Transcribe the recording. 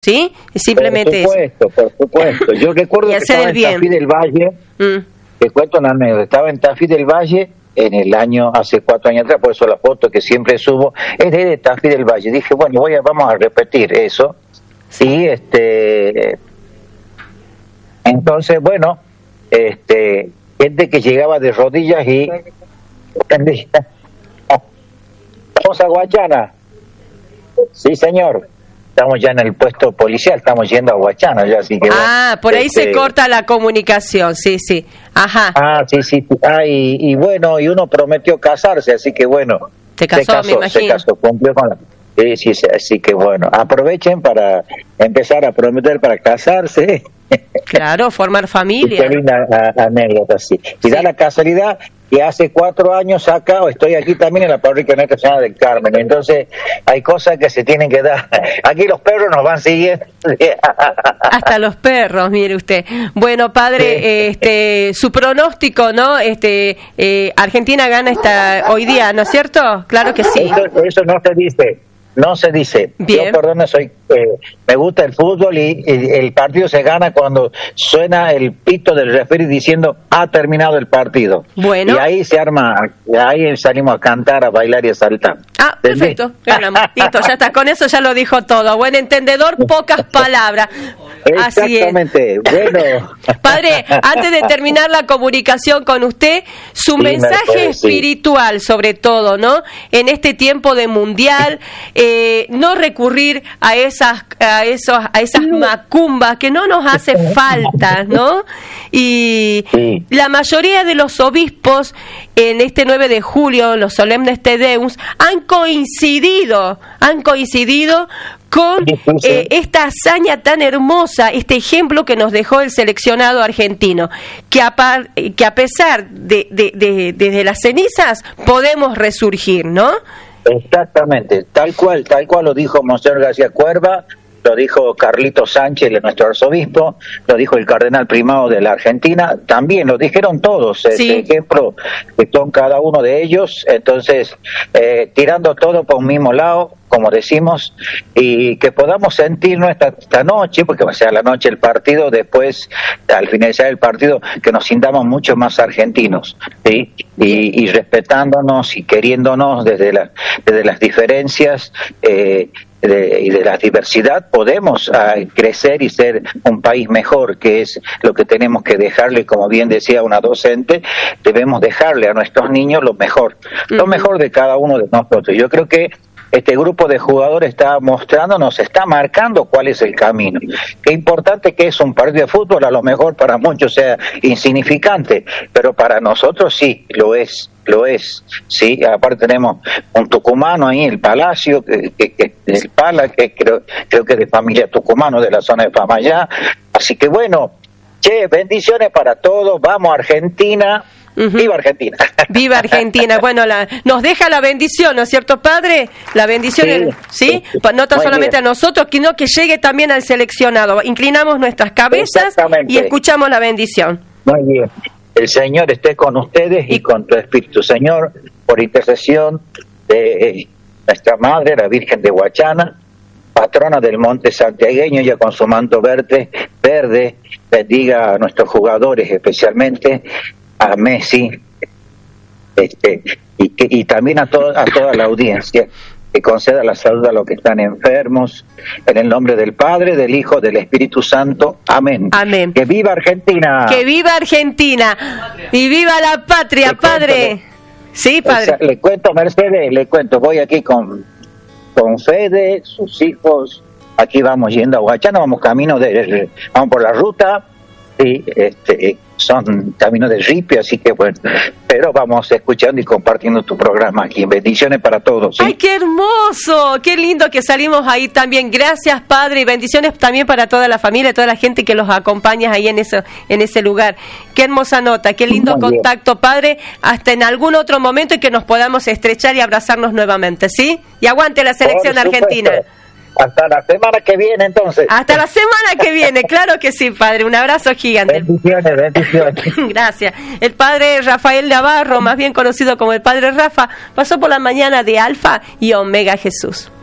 ¿sí? Simplemente eso. Por supuesto. Yo recuerdo que estaba en Tafí del Valle, te cuento una anécdota, estaba en Tafí del Valle en el año, hace 4 años atrás, por eso la foto que siempre subo es de Tafí del Valle. Dije, bueno, vamos a repetir eso. Sí, entonces, bueno, gente que llegaba de rodillas y vamos a Guachana. Sí, señor. Estamos ya en el puesto policial, estamos yendo a Guachana ya, así que... por ahí se corta la comunicación, sí. Ajá. Sí. Y bueno, y uno prometió casarse, así que bueno... Me imagino. Se casó, cumplió con la... Sí, así que bueno, aprovechen para empezar a prometer para casarse. Claro, formar familia. Qué linda anécdota, sí. Y da la casualidad que hace 4 años acá, estoy aquí también en la parroquia Nuestra Señora del Carmen, entonces hay cosas que se tienen que dar. Aquí los perros nos van siguiendo. Hasta los perros, mire usted. Bueno, padre, su pronóstico, ¿no? Argentina gana hoy día, ¿no es cierto? Claro que sí. Eso no se dice. No se dice. Bien. Yo, perdón, me gusta el fútbol y el partido se gana cuando suena el pito del referee diciendo ha terminado el partido. Bueno. Y ahí se arma, ahí salimos a cantar, a bailar y a saltar. Perfecto. Ganamos. Listo, ya está. Con eso ya lo dijo todo. Buen entendedor, pocas palabras. Exactamente. Bueno. Padre, antes de terminar la comunicación con usted, su mensaje espiritual, sobre todo, ¿no? En este tiempo de mundial, no recurrir a esas macumbas que no nos hace falta, ¿no? Y la mayoría de los obispos en este 9 de julio, los solemnes Te Deums, han coincidido con esta hazaña tan hermosa, este ejemplo que nos dejó el seleccionado argentino, que a pesar de las cenizas podemos resurgir, ¿no? Exactamente, tal cual lo dijo Monseñor García Cuerva, lo dijo Carlito Sánchez, nuestro arzobispo, lo dijo el cardenal primado de la Argentina, también lo dijeron todos, ese ejemplo que son cada uno de ellos, entonces tirando todo por un mismo lado, como decimos, y que podamos sentirnos esta noche, porque va a ser la noche el partido, después, al finalizar el partido, que nos sintamos mucho más argentinos, ¿sí? Y respetándonos y queriéndonos desde las diferencias y de la diversidad, podemos crecer y ser un país mejor, que es lo que tenemos que dejarle, como bien decía una docente, debemos dejarle a nuestros niños lo mejor de cada uno de nosotros. Yo creo que este grupo de jugadores nos está marcando cuál es el camino. Qué importante que es un partido de fútbol, a lo mejor para muchos sea insignificante, pero para nosotros sí, lo es, sí. Aparte tenemos un tucumano ahí, el Palacio, que el Pala, que creo que es de familia tucumano, de la zona de Pamayá, así que bueno, bendiciones para todos, vamos a Argentina. ¡Viva Argentina! ¡Viva Argentina! Bueno, nos deja la bendición, ¿no es cierto, padre? La bendición, ¿sí? No tan solamente a nosotros, sino que llegue también al seleccionado. Inclinamos nuestras cabezas y escuchamos la bendición. Muy bien. El Señor esté con ustedes y con tu espíritu. Señor, por intercesión de nuestra Madre, la Virgen de Guachana, patrona del monte santiagueño, ya con su manto verde, bendiga a nuestros jugadores, especialmente a Messi, y también a toda la audiencia, que conceda la salud a los que están enfermos, en el nombre del Padre, del Hijo, del Espíritu Santo. Amén. Amén. ¡Que viva Argentina! ¡Que viva Argentina! ¡Y viva la patria, padre! Sí, padre. Le cuento, Mercedes, voy aquí con Fede, sus hijos, aquí vamos yendo a Guachana, vamos vamos por la ruta, sí, son caminos de ripio, así que bueno, pero vamos escuchando y compartiendo tu programa aquí. Bendiciones para todos, ¿sí? ¡Ay, qué hermoso! ¡Qué lindo que salimos ahí también! Gracias, padre, y bendiciones también para toda la familia, toda la gente que los acompaña ahí en ese lugar. ¡Qué hermosa nota! ¡Qué lindo contacto, padre! Hasta en algún otro momento en que nos podamos estrechar y abrazarnos nuevamente, ¿sí? Y aguante la selección argentina. Hasta la semana que viene, entonces. Hasta la semana que viene, claro que sí, padre. Un abrazo gigante. Bendiciones. Gracias. El padre Rafael Navarro, más bien conocido como el padre Rafa, pasó por la mañana de Alfa y Omega Jesús.